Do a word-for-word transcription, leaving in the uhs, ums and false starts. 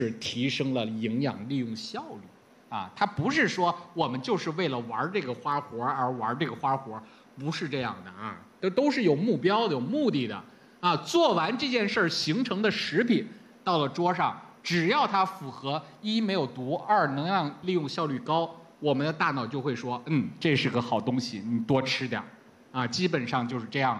提升了营养利用效率。啊，它不是说我们就是为了玩这个花活而玩这个花活，不是这样的啊，都都是有目标的、有目的的啊。做完这件事儿形成的食品到了桌上，只要它符合一没有毒，二能量利用效率高，我们的大脑就会说，嗯，这是个好东西，你多吃点儿啊。基本上就是这样的。